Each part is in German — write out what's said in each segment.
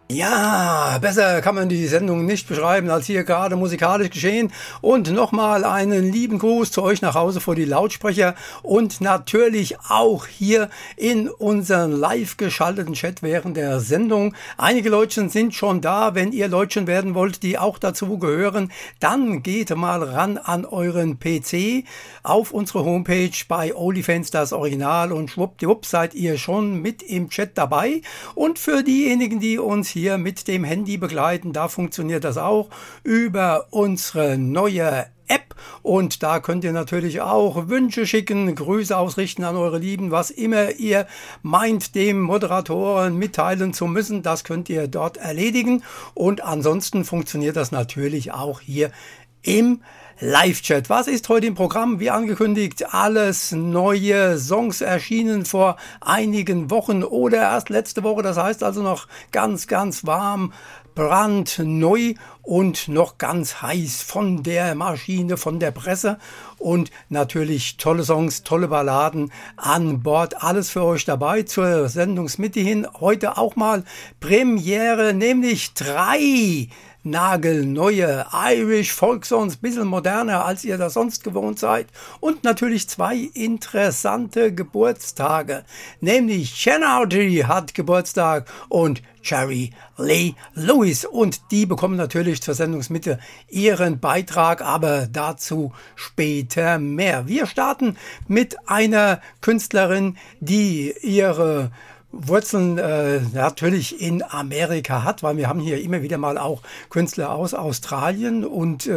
Ja, besser kann man die Sendung nicht beschreiben, als hier gerade musikalisch geschehen. Und nochmal einen lieben Gruß zu euch nach Hause vor die Lautsprecher und natürlich auch hier in unseren live geschalteten Chat während der Sendung. Einige Leutchen sind schon da. Wenn ihr Leutchen werden wollt, die auch dazu gehören, dann geht mal ran an euren PC auf unsere Homepage bei OnlyFans das Original und schwuppdiwupp seid ihr schon mit im Chat dabei. Und für diejenigen, die uns hier mit dem Handy begleiten, da funktioniert das auch über unsere neue App und da könnt ihr natürlich auch Wünsche schicken, Grüße ausrichten an eure Lieben, was immer ihr meint, dem Moderatoren mitteilen zu müssen, das könnt ihr dort erledigen und ansonsten funktioniert das natürlich auch hier im Live-Chat. Was ist heute im Programm? Wie angekündigt, alles neue Songs erschienen vor einigen Wochen oder erst letzte Woche. Das heißt also noch ganz, ganz warm, brandneu und noch ganz heiß von der Maschine, von der Presse. Und natürlich tolle Songs, tolle Balladen an Bord. Alles für euch dabei zur Sendungsmitte hin. Heute auch mal Premiere, nämlich 3 nagelneue Irish Folksongs, bisschen moderner, als ihr das sonst gewohnt seid. Und natürlich 2 interessante Geburtstage, nämlich Chen Autry hat Geburtstag und Jerry Lee Lewis. Und die bekommen natürlich zur Sendungsmitte ihren Beitrag, aber dazu später mehr. Wir starten mit einer Künstlerin, die ihre Wurzeln natürlich in Amerika hat, weil wir haben hier immer wieder mal auch Künstler aus Australien und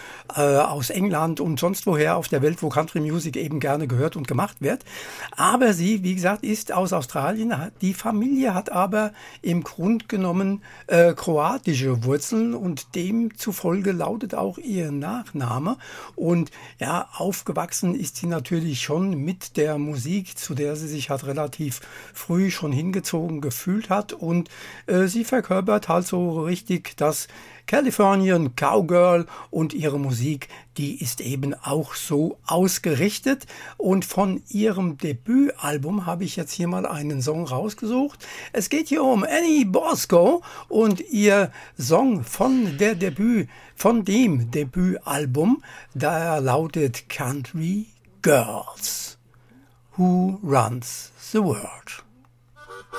aus England und sonst woher auf der Welt, wo Country Music eben gerne gehört und gemacht wird. Aber sie, wie gesagt, ist aus Australien. Die Familie hat aber im Grunde genommen kroatische Wurzeln und demzufolge lautet auch ihr Nachname. Und ja, aufgewachsen ist sie natürlich schon mit der Musik, zu der sie sich hat relativ früh schon hingezogen gefühlt hat und sie verkörpert halt so richtig das Californian Cowgirl und ihre Musik, die ist eben auch so ausgerichtet und von ihrem Debütalbum habe ich jetzt hier mal einen Song rausgesucht. Es geht hier um Annie Bosco und ihr Song von dem Debütalbum, da lautet Country Girls. Who Runs the World?